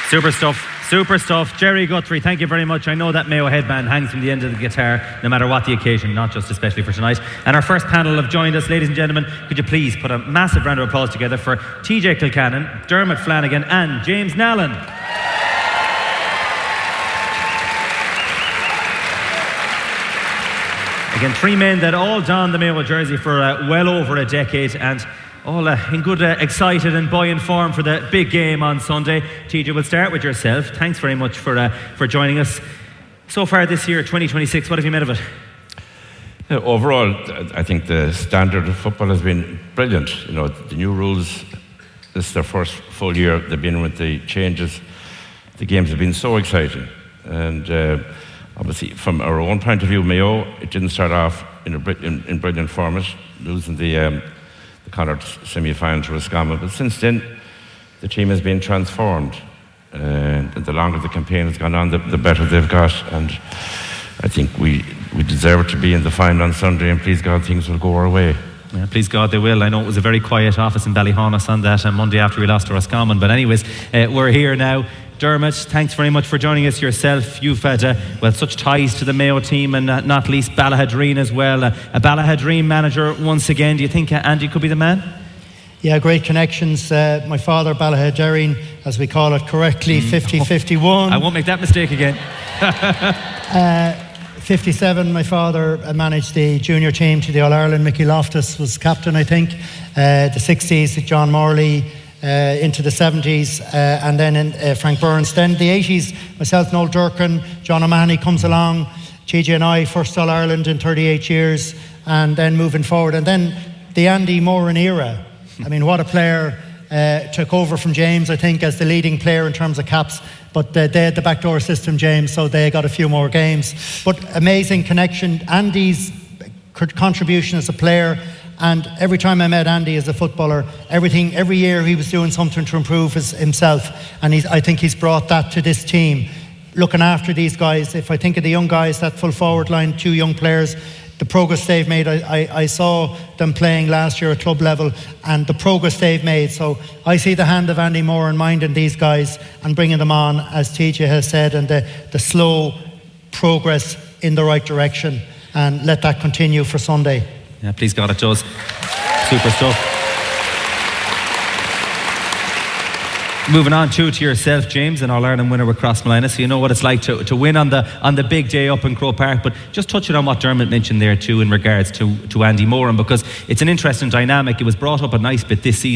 Super stuff. Jerry Guthrie, thank you very much. I know that Mayo headband hangs from the end of the guitar no matter what the occasion, not just especially for tonight. And our first panel have joined us. Ladies and gentlemen, could you please put a massive round of applause together for TJ Kilcannon, Dermot Flanagan and James Nallen. Again, three men that all donned the Mayo jersey for well over a decade, and all in good, excited and buoyant form for the big game on Sunday. TJ, we'll start with yourself. Thanks very much for joining us. So far this year, 2026, what have you made of it? Overall, I think the standard of football has been brilliant. You know, the new rules, this is their first full year they've been with the changes. The games have been so exciting. And obviously, from our own point of view, Mayo, it didn't start off in brilliant format, losing the Connacht semi-final to Roscommon, but since then the team has been transformed, and the longer the campaign has gone on, the better they've got, and I think we deserve to be in the final on Sunday, and please God things will go our way. Yeah, please God they will. I know it was a very quiet office in Ballyhonus on that Monday after we lost to Roscommon, but anyways, we're here now. Dermot, thanks very much for joining us yourself. You've had such ties to the Mayo team, and not least Ballahadreen as well. A Ballahadreen manager once again. Do you think Andy could be the man? Yeah, great connections. My father, Ballahadreen, as we call it correctly, 50-51. I won't make that mistake again. 57, my father managed the junior team to the All-Ireland. Mickey Loftus was captain, I think. The 60s, John Morley. Into the 70s, and then in Frank Burns. Then the 80s, myself, Noel Durkin, John O'Mahony comes along, TJ and I, first All-Ireland in 38 years, and then moving forward. And then the Andy Moran era. I mean, what a player. Took over from James, I think, as the leading player in terms of caps, but they had the backdoor system, James, so they got a few more games. But amazing connection. Andy's contribution as a player, and every time I met Andy as a footballer, every year he was doing something to improve himself, and I think he's brought that to this team. Looking after these guys, if I think of the young guys, that full forward line, two young players, the progress they've made, I saw them playing last year at club level, and the progress they've made. So I see the hand of Andy Moore in minding these guys and bringing them on, as TJ has said, and the slow progress in the right direction, and let that continue for Sunday. Yeah, please God it does. Super stuff. Moving on to yourself, James, an All-Ireland winner with Crossmolina, so you know what it's like to win on the big day up in Croke Park. But just touching on what Dermot mentioned there too in regards to Andy Moran, because it's an interesting dynamic. It was brought up a nice bit this season.